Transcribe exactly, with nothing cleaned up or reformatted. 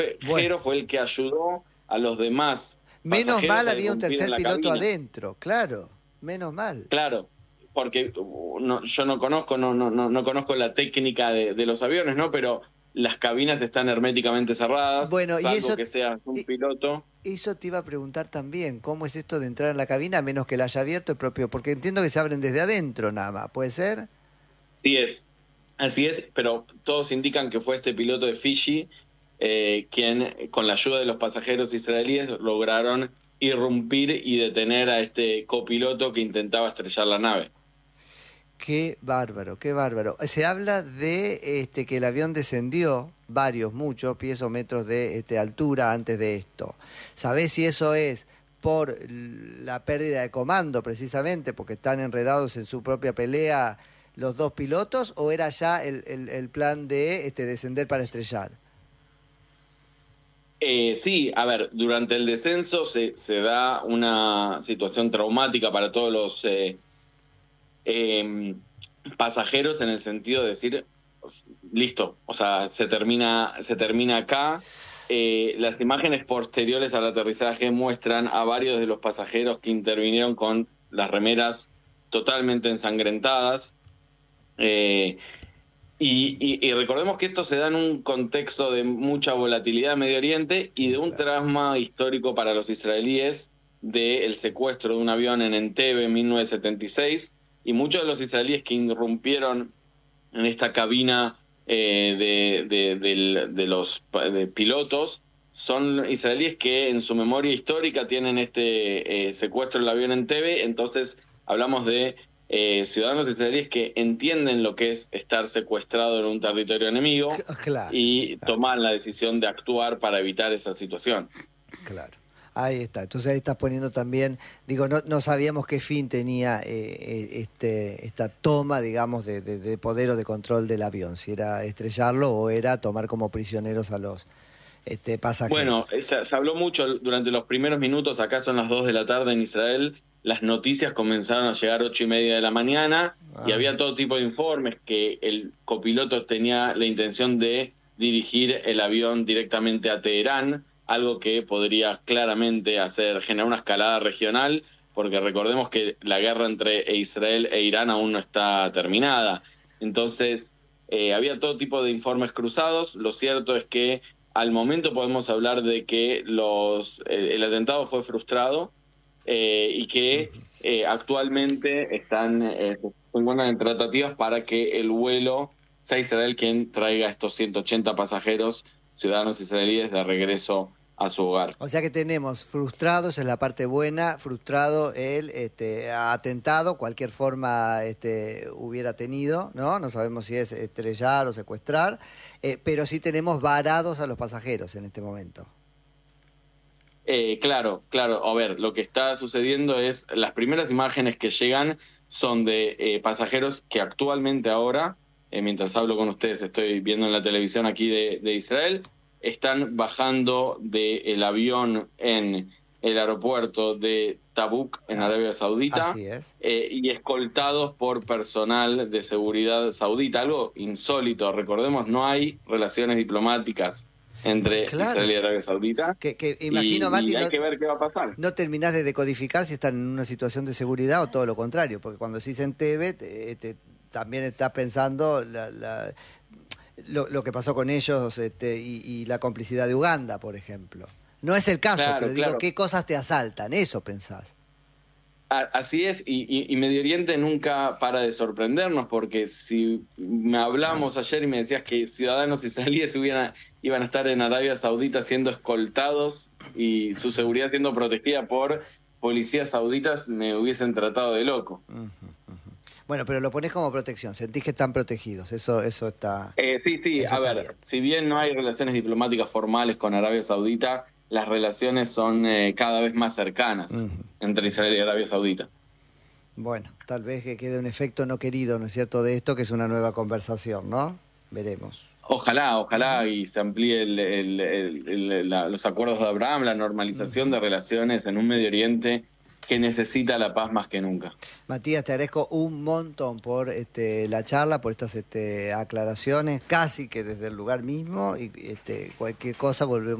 Bueno, fue el que ayudó a los demás menos pasajeros mal a había un irrumpir en tercer la piloto cabina. adentro, claro, menos mal. Claro, porque uh, no, yo no conozco, no, no, no, no conozco la técnica de, de los aviones, ¿no? Pero las cabinas están herméticamente cerradas, Bueno, y salvo eso, que seas un e- piloto. eso te iba a preguntar también, ¿cómo es esto de entrar en la cabina a menos que la haya abierto el propio? Porque entiendo que se abren desde adentro nada más, ¿puede ser? Sí es, así es, pero todos indican que fue este piloto de Fiji eh, quien, con la ayuda de los pasajeros israelíes, lograron irrumpir y detener a este copiloto que intentaba estrellar la nave. Qué bárbaro, qué bárbaro. Se habla de este que el avión descendió varios, muchos pies o metros de este, altura antes de esto. ¿Sabés si eso es por la pérdida de comando precisamente, porque están enredados en su propia pelea los dos pilotos, o era ya el, el- el plan de este, descender para estrellar? Eh, sí, a ver, durante el descenso se, se da una situación traumática para todos los eh, eh, pasajeros en el sentido de decir, listo, o sea, se termina, se termina acá. Eh, las imágenes posteriores al aterrizaje muestran a varios de los pasajeros que intervinieron con las remeras totalmente ensangrentadas. Eh, y, y, y recordemos que esto se da en un contexto de mucha volatilidad en Medio Oriente y Sí, de un claro. trauma histórico para los israelíes del secuestro de un avión en Entebbe en mil novecientos setenta y seis. Y muchos de los israelíes que irrumpieron en esta cabina eh, de, de, de, de los de pilotos son israelíes que en su memoria histórica tienen este eh, secuestro del avión en Entebbe. Entonces hablamos de eh, ciudadanos israelíes que entienden lo que es estar secuestrado en un territorio enemigo Claro, y claro. toman la decisión de actuar para evitar esa situación. Claro. Ahí está. Entonces ahí estás poniendo también, digo, no, no sabíamos qué fin tenía eh, eh, este, esta toma, digamos, de, de- de poder o de control del avión, si era estrellarlo o era tomar como prisioneros a los este, Bueno, pasajeros. se, se habló mucho durante los primeros minutos, acá son las dos de la tarde en Israel, las noticias comenzaron a llegar ocho y media de la mañana y Ah, había todo tipo de informes que el copiloto tenía la intención de dirigir el avión directamente a Teherán, algo que podría claramente hacer, generar una escalada regional, porque recordemos que la guerra entre Israel e Irán aún no está terminada. Entonces, eh, había todo tipo de informes cruzados, lo cierto es que al momento podemos hablar de que los, el, el atentado fue frustrado eh, y que ujú. eh, actualmente están, eh, se encuentran en tratativas para que el vuelo sea Israel quien traiga estos ciento ochenta pasajeros, ciudadanos israelíes, de regreso a su hogar. O sea que tenemos frustrados en la parte buena, frustrado el este, atentado, cualquier forma este, hubiera tenido, ¿no? No sabemos si es estrellar o secuestrar, eh, pero sí tenemos varados a los pasajeros en este momento. Eh, claro, claro. A ver, lo que está sucediendo es, las primeras imágenes que llegan son de eh, pasajeros que actualmente ahora, eh, mientras hablo con ustedes, estoy viendo en la televisión aquí de, de Israel, están bajando del avión en el aeropuerto de Tabuk, en Ah, Arabia Saudita, así es. eh, y escoltados por personal de seguridad saudita, algo insólito. Recordemos, no hay relaciones diplomáticas Bueno, entre claro, Israel y Arabia Saudita que, que imagino, y, Mati, y no, hay que ver qué va a pasar. no terminás de decodificar si están en una situación de seguridad o todo lo contrario, porque cuando decís Entebbe, te- te- también estás pensando la- la- lo, lo que pasó con ellos este, y, y la complicidad de Uganda, por ejemplo. No es el caso, pero Claro, digo, claro. ¿qué cosas te asaltan? Eso pensás. A- así es, y, y- y Medio Oriente nunca para de sorprendernos, porque si me Claro. hablamos ayer y me decías que ciudadanos israelíes hubieran, iban a estar en Arabia Saudita siendo escoltados y su seguridad siendo protegida por policías sauditas, me hubiesen tratado de loco. Ujú, ujú. Bueno, pero lo ponés como protección, sentís que están protegidos, eso, eso está, Eh, sí, sí, eso a está bien. ver, si bien no hay relaciones diplomáticas formales con Arabia Saudita, las relaciones son eh, cada vez más cercanas Ujú. entre Israel y Arabia Saudita. Bueno, tal vez que quede un efecto no querido, ¿no es cierto?, de esto, que es una nueva conversación, ¿no? Veremos. Ojalá, Ujú, ojalá y se amplíe el- el- el- el- la- los acuerdos de Abraham, la normalización ujú. de relaciones en un Medio Oriente que necesita la paz más que nunca. Matías, te agradezco un montón por este, la charla, por estas este, aclaraciones, casi que desde el lugar mismo, y este, cualquier cosa volvemos.